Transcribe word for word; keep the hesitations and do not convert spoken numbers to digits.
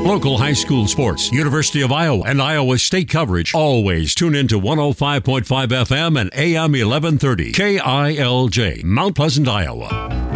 Local high school sports, University of Iowa, and Iowa State coverage. Always tune in to one oh five point five F M and A M eleven thirty. K I L J, Mount Pleasant, Iowa.